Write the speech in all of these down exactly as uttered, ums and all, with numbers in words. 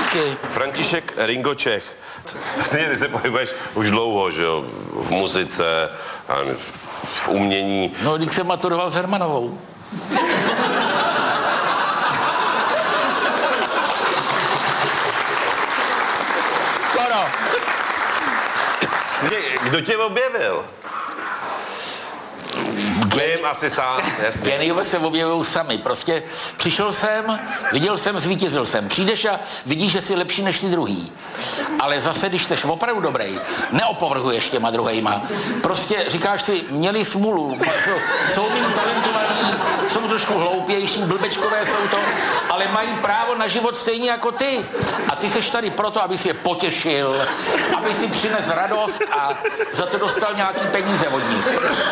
Díky. František Ringo Čech. Vlastně ty se pohybuješ už dlouho, že jo? V muzice, v umění. No, když jsem maturoval s Hermanovou. Skoro. Kdo tě objevil? Vím, asi sám, jasně. Geniové se objevují sami. Prostě přišel jsem, viděl jsem, zvítězil jsem. Přijdeš a vidíš, že jsi lepší než ty druhý. Ale zase, když jsi opravdu dobrý, neopovrhuješ těma druhejma. Prostě říkáš si, měli smůlu, jsou, jsou mým talentovaní, jsou trošku hloupější, blbečkové jsou to, ale mají právo na život stejně jako ty. A ty seš tady proto, abys je potěšil, aby si přines radost a za to dostal nějaký peníze od nich.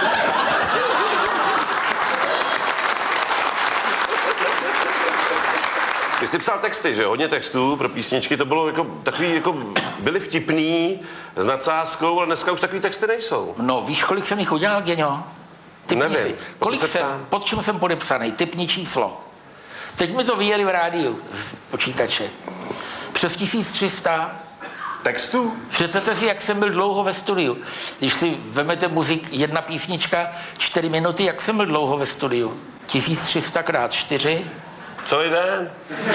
Ty jsi psal texty, že? Hodně textů pro písničky, to bylo jako takový, jako byly vtipný, s nadsázkou, ale dneska už takový texty nejsou. No, víš, kolik jsem jich udělal, Geňo? Typni Nevím, si. Kolik se jsem, ptám. pod čím jsem podepsaný? Typni číslo. Teď mi to vyjeli v rádiu z počítače. Přes tisíc tři sta. Textů? Představte si, jak jsem byl dlouho ve studiu. Když si vemete muzik, jedna písnička, čtyři minuty, jak jsem byl dlouho ve studiu? tisíc tři sta krát čtyři. Celý den?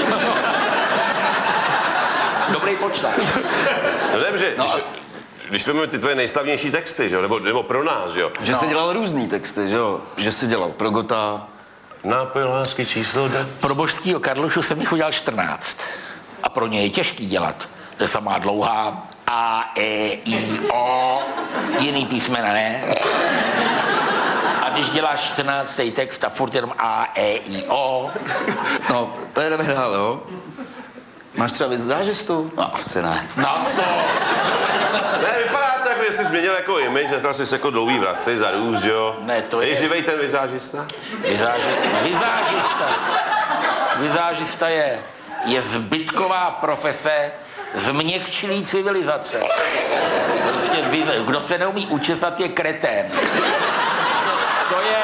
Dobrý počet. No dobře, No, když, a... když vezmeme ty tvoje nejslavnější texty, že jo? Nebo, nebo pro nás, že jo? Že No. jsi dělal různý texty, že jo? Že jsi dělal pro Gota. Nápoj lásky číslo den. Pro božskýho Karlušu jsem jich udělal čtrnáct. A pro ně je těžký dělat. To je samá dlouhá A, E, I, O. Jiný písmena ne. A když děláš čtrnáctý text a furt jenom A, E, I, O. No, pojedeme dál, jo? Máš třeba vizážistu? No, asi ne. No co? Ne, vypadá to jako, že jsi změnil jako image, řekl jsi jako dlouhý vlasy, zarůst, že jo? Ne, to je... Je živej ten vizážista? Vizáži... Vizážista. Vizážista je, je zbytková profese změkčilý civilizace. Prostě viz- kdo se neumí učesat, je kretén. To je...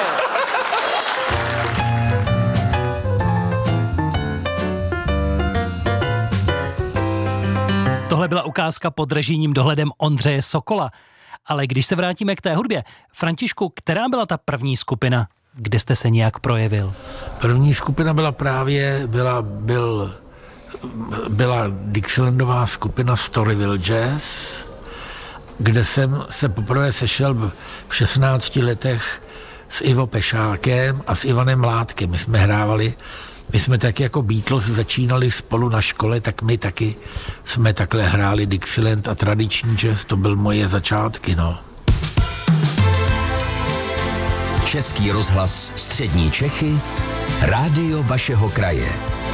Tohle byla ukázka pod režijním dohledem Ondřeje Sokola. Ale když se vrátíme k té hudbě, Františku, která byla ta první skupina, kde jste se nějak projevil? První skupina byla právě, byla, byl, byla Dixielandová skupina Storyville Jazz, kde jsem se poprvé sešel v šestnácti letech s Ivo Pešákem a s Ivanem Mládkem. My jsme hrávali, my jsme taky jako Beatles začínali spolu na škole, tak my taky jsme takhle hráli Dixieland a tradiční jazz, to byl moje začátky, no. Český rozhlas Střední Čechy, rádio vašeho kraje.